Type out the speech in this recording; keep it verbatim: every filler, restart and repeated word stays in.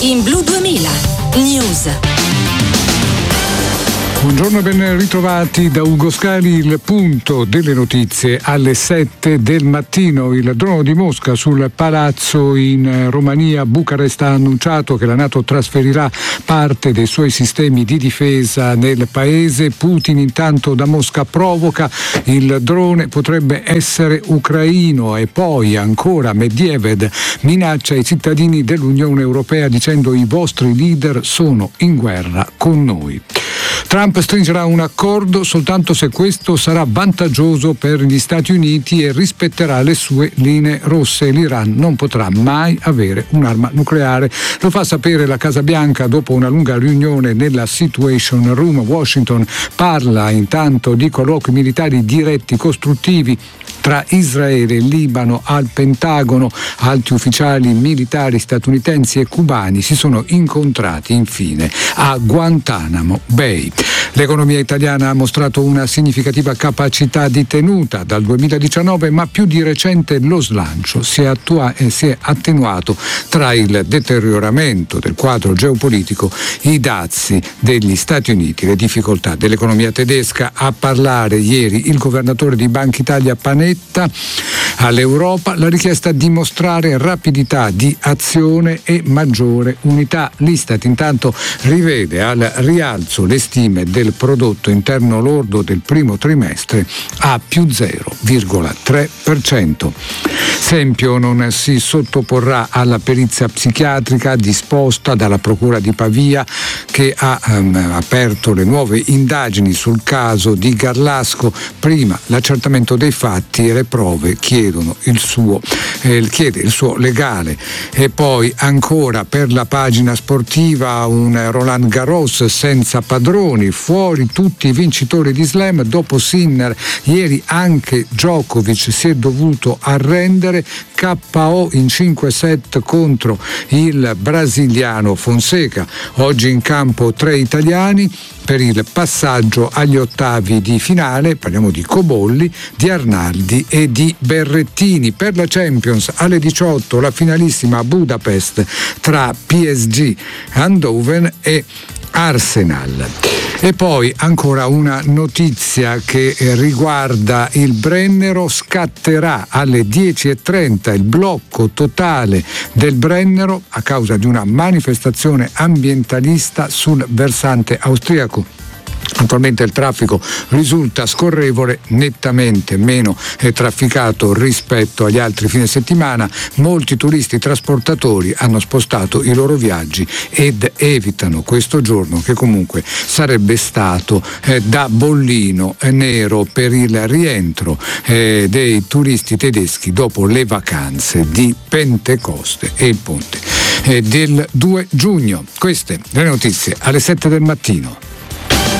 in Blu duemila News. Buongiorno e ben ritrovati da Ugo Scali, il punto delle notizie alle sette del mattino. Il drone di Mosca sul palazzo in Romania. Bucarest ha annunciato che la NATO trasferirà parte dei suoi sistemi di difesa nel paese. Putin intanto da Mosca provoca, il drone potrebbe essere ucraino. E poi ancora Medvedev minaccia i cittadini dell'Unione Europea dicendo: i vostri leader sono in guerra con noi. Trump stringerà un accordo soltanto se questo sarà vantaggioso per gli Stati Uniti e rispetterà le sue linee rosse. L'Iran non potrà mai avere un'arma nucleare. Lo fa sapere la Casa Bianca dopo una lunga riunione nella Situation Room. Washington parla intanto di colloqui militari diretti costruttivi tra Israele e Libano. Al Pentagono alti ufficiali militari statunitensi e cubani si sono incontrati infine a Guantanamo Bay. L'economia italiana ha mostrato una significativa capacità di tenuta dal duemiladiciannove, ma più di recente lo slancio si è, attua- eh, si è attenuato tra il deterioramento del quadro geopolitico, i dazi degli Stati Uniti, le difficoltà dell'economia tedesca. A parlare ieri il governatore di Banca Italia Panetta. All'Europa la richiesta di mostrare rapidità di azione e maggiore unità. L'Istat intanto rivede al rialzo le stime del prodotto interno lordo del primo trimestre a più zero virgola tre per cento. Sempio non si sottoporrà alla perizia psichiatrica disposta dalla Procura di Pavia, che ha um, aperto le nuove indagini sul caso di Garlasco. Prima l'accertamento dei fatti e le prove chiedono il suo, eh, chiede il suo legale. E poi ancora per la pagina sportiva un Roland Garros senza padroni, fuori tutti i vincitori di Slam. Dopo Sinner ieri anche Djokovic si è dovuto arrendere, K O in cinque set contro il brasiliano Fonseca. Oggi in campo tre italiani per il passaggio agli ottavi di finale. Parliamo di Cobolli, di Arnaldi e di Berrettini. Per la Champions alle diciotto la finalissima a Budapest tra P S G Eindhoven e Arsenal. E poi ancora una notizia che riguarda il Brennero. Scatterà alle dieci e trenta il blocco totale del Brennero a causa di una manifestazione ambientalista sul versante austriaco. Attualmente il traffico risulta scorrevole, nettamente meno trafficato rispetto agli altri fine settimana. Molti turisti trasportatori hanno spostato i loro viaggi ed evitano questo giorno, che comunque sarebbe stato eh, da bollino nero per il rientro eh, dei turisti tedeschi dopo le vacanze di Pentecoste e il ponte eh, del due giugno. Queste le notizie alle sette del mattino.